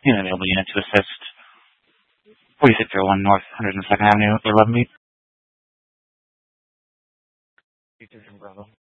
Available unit to assist. 4601 North 102nd Avenue, 11 Bravo.